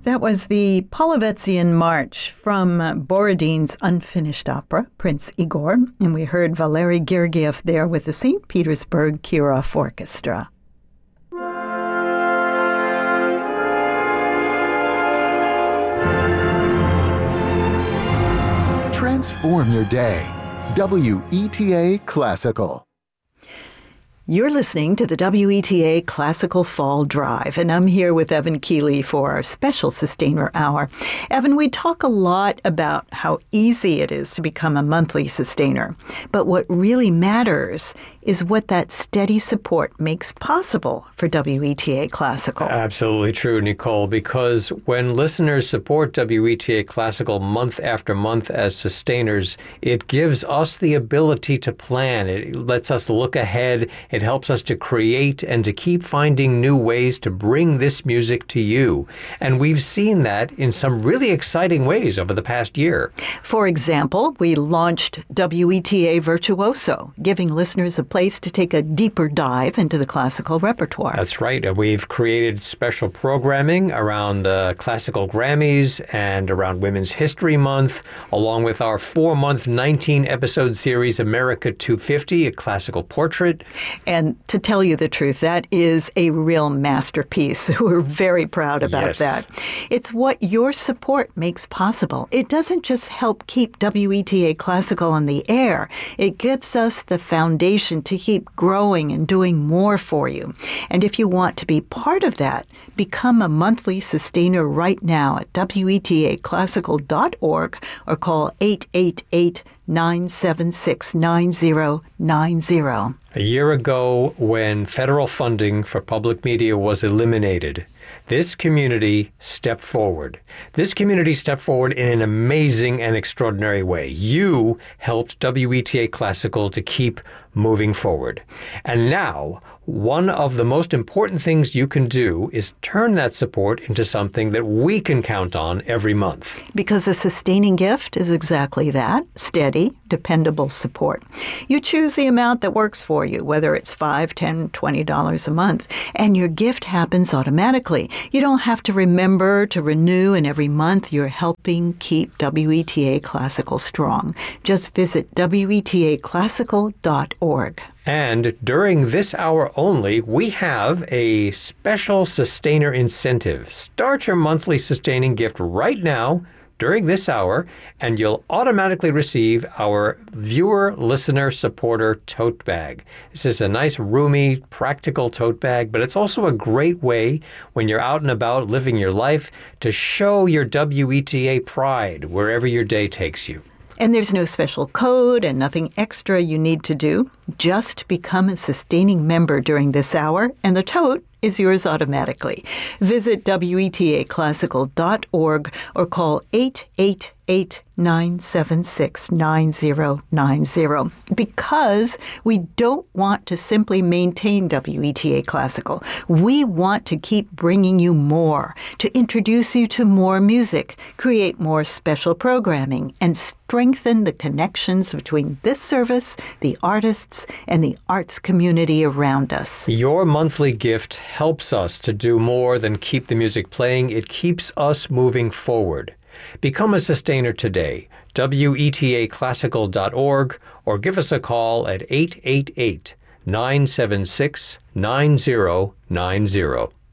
That was the Polovetzian March from Borodin's unfinished opera, Prince Igor, and we heard Valery Gergiev there with the St. Petersburg Kirov Orchestra. Transform your day. WETA Classical. You're listening to the WETA Classical Fall Drive, and I'm here with Evan Keeley for our special Sustainer Hour. Evan, we talk a lot about how easy it is to become a monthly sustainer, but what really matters is what that steady support makes possible for WETA Classical. Absolutely true, Nicole, because when listeners support WETA Classical month after month as sustainers, it gives us the ability to plan. It lets us look ahead. It helps us to create and to keep finding new ways to bring this music to you. And we've seen that in some really exciting ways over the past year. For example, we launched WETA Virtuoso, giving listeners a place to take a deeper dive into the classical repertoire. That's right. We've created special programming around the Classical Grammys and around Women's History Month, along with our 4-month, 19-episode series, America 250, a classical portrait. And to tell you the truth, that is a real masterpiece. We're very proud about that. It's what your support makes possible. It doesn't just help keep WETA Classical on the air. It gives us the foundation to keep growing and doing more for you. And if you want to be part of that, become a monthly sustainer right now at WETAClassical.org or call 888-976-9090. A year ago, when federal funding for public media was eliminated, this community stepped forward. This community stepped forward in an amazing and extraordinary way. You helped WETA Classical to keep moving forward. And now, one of the most important things you can do is turn that support into something that we can count on every month. Because a sustaining gift is exactly that, steady, dependable support. You choose the amount that works for you, whether it's $5, $10, $20 a month, and your gift happens automatically. You don't have to remember to renew, and every month you're helping keep WETA Classical strong. Just visit WETAClassical.org. And during this hour only, we have a special sustainer incentive. Start your monthly sustaining gift right now during this hour, and you'll automatically receive our viewer, listener, supporter tote bag. This is a nice, roomy, practical tote bag, but it's also a great way when you're out and about living your life to show your WETA pride wherever your day takes you. And there's no special code and nothing extra you need to do. Just become a sustaining member during this hour, and the tote is yours automatically. Visit WETAClassical.org or call 888-976-9090, because we don't want to simply maintain WETA Classical. We want to keep bringing you more, to introduce you to more music, create more special programming, and strengthen the connections between this service, the artists, and the arts community around us. Your monthly gift helps us to do more than keep the music playing. It keeps us moving forward. Become a sustainer today. WETAClassical.org or give us a call at 888-976-9090.